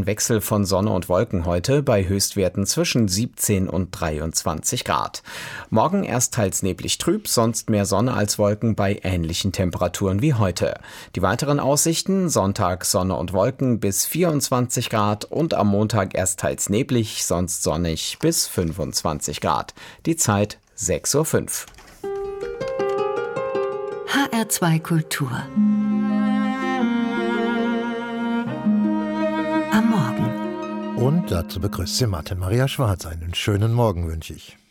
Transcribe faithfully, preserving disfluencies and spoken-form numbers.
ein Wechsel von Sonne und Wolken heute bei Höchstwerten zwischen siebzehn und dreiundzwanzig Grad. Morgen erst teils neblig trüb, sonst mehr Sonne als Wolken bei ähnlichen Temperaturen wie heute. Die weiteren Aussichten: Sonntag Sonne und Wolken bis vierundzwanzig Grad und am Montag erst teils neblig, sonst sonnig bis fünfundzwanzig Grad. Die Zeit sechs Uhr fünf. H R zwei Kultur. Am Morgen. Und dazu begrüßt Sie Martin Maria Schwarz. Einen schönen Morgen wünsche ich.